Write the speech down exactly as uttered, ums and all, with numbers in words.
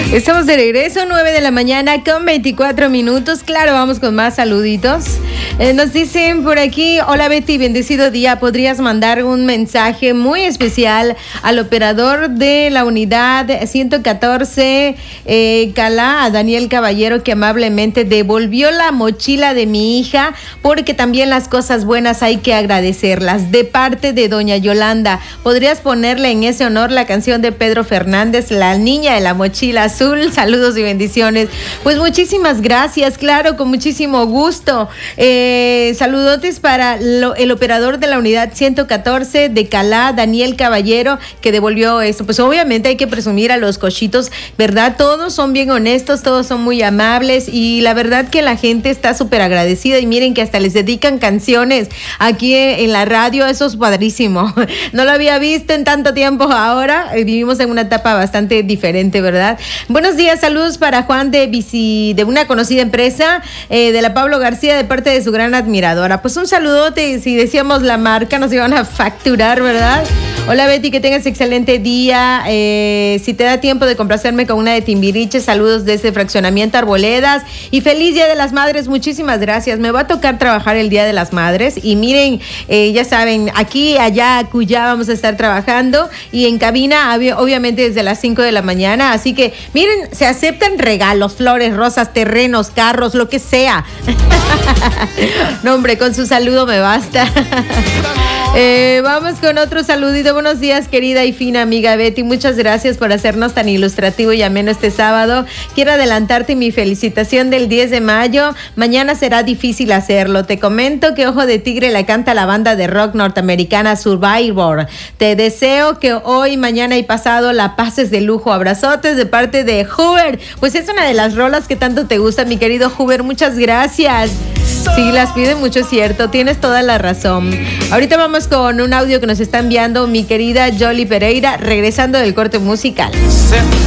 Estamos de regreso, nueve de la mañana con veinticuatro minutos. Claro, vamos con más saluditos. Eh, nos dicen por aquí: hola Betty, bendecido día. ¿Podrías mandar un mensaje muy especial al operador de la unidad ciento catorce eh, Calá, a Daniel Caballero, que amablemente devolvió la mochila de mi hija, porque también las cosas buenas hay que agradecerlas? De parte de doña Yolanda. ¿Podrías ponerle en ese honor la canción de Pedro Fernández, La niña de la mochila azul? Saludos y bendiciones. Pues muchísimas gracias, claro, con muchísimo gusto. Eh, saludotes para lo, el operador de la unidad ciento catorce de Calá, Daniel Caballero, que devolvió esto. Pues obviamente hay que presumir a los cochitos, ¿verdad? Todos son bien honestos, todos son muy amables y la verdad que la gente está súper agradecida, y miren que hasta les dedican canciones aquí en la radio. Eso es padrísimo. No lo había visto en tanto tiempo. Ahora vivimos en una etapa bastante diferente, ¿verdad? Buenos días, saludos para Juan de Bici, de una conocida empresa, eh, de la Pablo García, de parte de su gran admiradora. Pues un saludote. Si decíamos la marca, nos iban a facturar, ¿verdad? Hola Betty, que tengas excelente día. Eh, si te da tiempo de complacerme con una de Timbiriche, saludos desde Fraccionamiento Arboledas y feliz Día de las Madres. Muchísimas gracias. Me va a tocar trabajar el Día de las Madres y miren, eh, ya saben, aquí, allá, acullá vamos a estar trabajando, y en cabina obviamente desde las cinco de la mañana, así que miren, se aceptan regalos, flores, rosas, terrenos, carros, lo que sea. No, hombre, con su saludo me basta. Eh, vamos con otro saludito. Buenos días, querida y fina amiga Betty. Muchas gracias por hacernos tan ilustrativo y ameno este sábado. Quiero adelantarte mi felicitación del diez de mayo. Mañana será difícil hacerlo. Te comento que Ojo de Tigre la canta la banda de rock norteamericana Survivor. Te deseo que hoy, mañana y pasado la pases de lujo. Abrazotes de parte de Huber. Pues es una de las rolas que tanto te gusta, mi querido Huber. Muchas gracias. Sí, las piden mucho, es cierto, tienes toda la razón. Ahorita vamos con un audio que nos está enviando mi querida Jolie Pereira, regresando del corte musical.